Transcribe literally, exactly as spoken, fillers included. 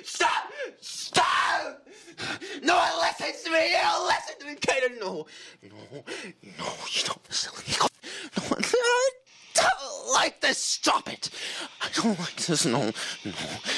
Stop! Stop! No one listens to me! You don't listen to me, Kaden! No, no, no, you don't listen to me. No, I don't like this. Stop it. I don't like this. No, no.